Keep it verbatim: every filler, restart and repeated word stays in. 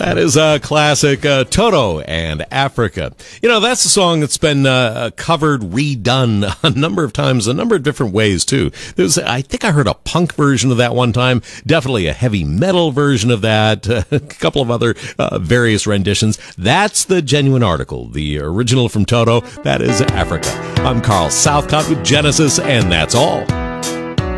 That is a classic, uh, Toto and Africa. You know, that's a song that's been uh, covered, redone a number of times, a number of different ways, too. There's, I think I heard a punk version of that one time, definitely a heavy metal version of that, uh, a couple of other uh, various renditions. That's the genuine article, the original from Toto. That is Africa. I'm Carl Southcott with Genesis, and that's all.